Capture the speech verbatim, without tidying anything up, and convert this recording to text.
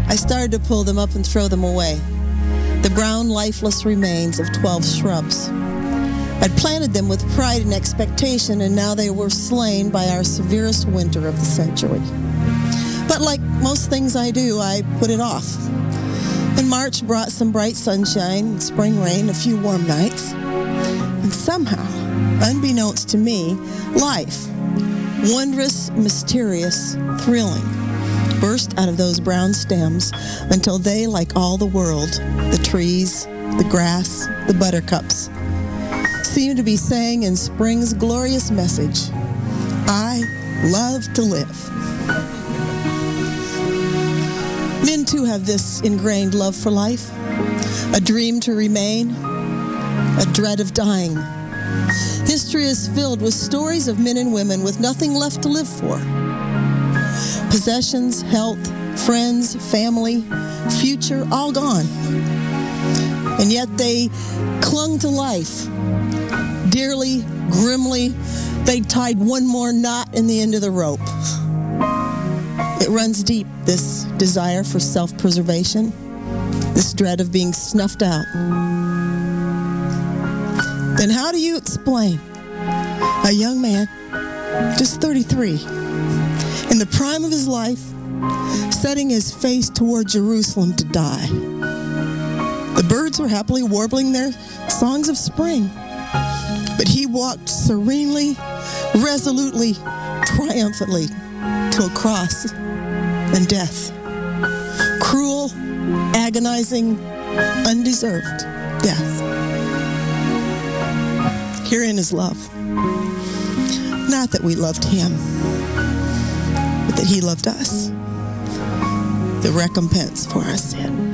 I started to pull them up and throw them away. The brown, lifeless remains of twelve shrubs. I'd planted them with pride and expectation, and now they were slain by our severest winter of the century. But like most things I do, I put it off. And March brought some bright sunshine, spring rain, a few warm nights. And somehow, unbeknownst to me, life, wondrous, mysterious, thrilling, burst out of those brown stems until they, like all the world, the trees, the grass, the buttercups, seemed to be saying in spring's glorious message, I love to live. Men too have this ingrained love for life, a dream to remain, a dread of dying. History is filled with stories of men and women with nothing left to live for. Possessions, health, friends, family, future, all gone. And yet they clung to life. Dearly, grimly, they tied one more knot in the end of the rope. It runs deep, this desire for self-preservation, this dread of being snuffed out. Then how do you explain a young man, just thirty-three, in the prime of his life, setting his face toward Jerusalem to die? The birds were happily warbling their songs of spring, but he walked serenely, resolutely, triumphantly to a cross and death. Cruel, agonizing, undeserved death. Herein is love. Not that we loved him, but that he loved us. The recompense for our sin.